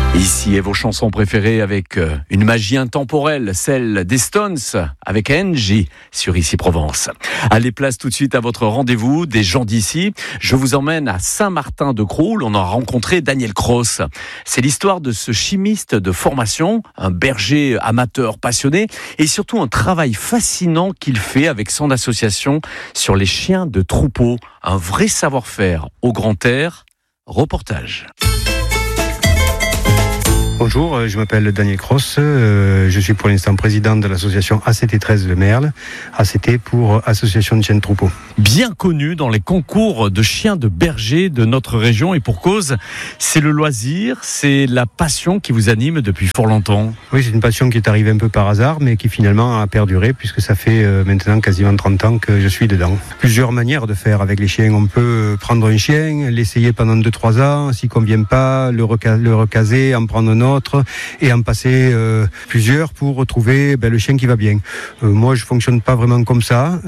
Ici est vos chansons préférées avec une magie intemporelle, celle des Stones avec Angie sur Ici Provence. Allez, place tout de suite à votre rendez-vous des gens d'ici. Je vous emmène à Saint-Martin-de-Crous. On a rencontré Daniel Cross. C'est l'histoire de ce chimiste de formation, un berger amateur passionné et surtout un travail fascinant qu'il fait avec son association sur les chiens de troupeau. Un vrai savoir-faire au grand air. Reportage. Bonjour, je m'appelle Daniel Cross, je suis pour l'instant président de l'association ACT13 de Merle, ACT pour Association de chiens de troupeau. Bien connu dans les concours de chiens de berger de notre région et pour cause, c'est le loisir, c'est la passion qui vous anime depuis fort longtemps. Oui, c'est une passion qui est arrivée un peu par hasard mais qui finalement a perduré puisque ça fait maintenant quasiment 30 ans que je suis dedans. Plusieurs manières de faire avec les chiens, on peut prendre un chien, l'essayer pendant 2-3 ans, s'il ne convient pas, le recaser, en prendre un autre et en passer plusieurs pour retrouver le chien qui va bien. Moi, je fonctionne pas vraiment comme ça.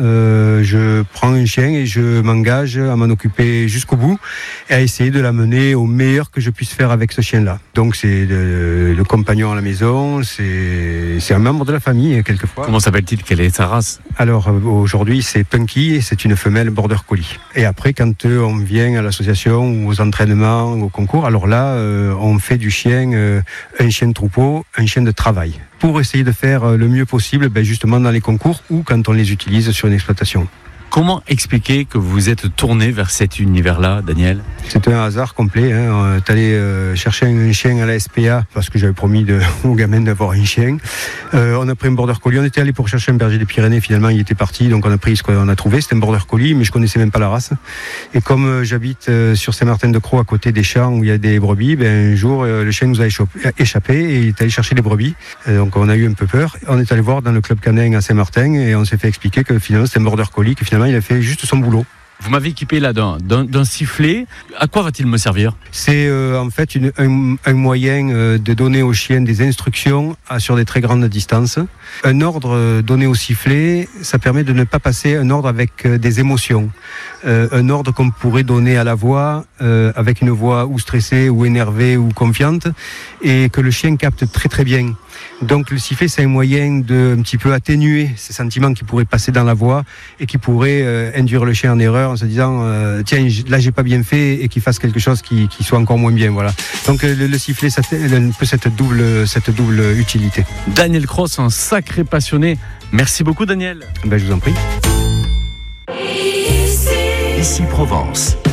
Je prends un chien et je m'engage à m'en occuper jusqu'au bout et à essayer de l'amener au meilleur que je puisse faire avec ce chien-là. Donc, c'est le compagnon à la maison, c'est un membre de la famille quelquefois. Comment s'appelle-t-il ? Quelle est sa race ? Alors, aujourd'hui, c'est Punky et c'est une femelle border collie. Et après, quand on vient à l'association ou aux entraînements ou au concours, alors là, on fait du chien un chien de troupeau, un chien de travail, pour essayer de faire le mieux possible justement dans les concours ou quand on les utilise sur une exploitation. Comment expliquer que vous vous êtes tourné vers cet univers-là, Daniel ? C'est un hasard complet. On est allé chercher un chien à la SPA parce que j'avais promis aux gamins d'avoir un chien. On a pris un border collie. On était allé pour chercher un berger des Pyrénées. Finalement, il était parti. Donc, on a pris ce qu'on a trouvé. C'était un border collie, mais je connaissais même pas la race. Et comme j'habite sur Saint-Martin-de-Crous, à côté des champs où il y a des brebis, un jour, le chien nous a échappé et il est allé chercher les brebis. Donc, on a eu un peu peur. On est allé voir dans le club canin à Saint-Martin et on s'est fait expliquer que finalement, c'était un border collie, que finalement, il a fait juste son boulot. Vous m'avez équipé là d'un sifflet. À quoi va-t-il me servir ? C'est en fait un moyen de donner au chien des instructions sur des très grandes distances. Un ordre donné au sifflet, ça permet de ne pas passer un ordre avec des émotions. Un ordre qu'on pourrait donner à la voix, avec une voix ou stressée, ou énervée, ou confiante, et que le chien capte très très bien. Donc le sifflet, c'est un moyen de un petit peu atténuer ces sentiments qui pourraient passer dans la voix et qui pourraient induire le chien en erreur en se disant tiens, là j'ai pas bien fait, et qu'il fasse quelque chose qui soit encore moins bien. Voilà. Donc le sifflet, ça a un peu cette double utilité. Daniel Cross, un sacré passionné. Merci beaucoup, Daniel. Je vous en prie. Ici Provence.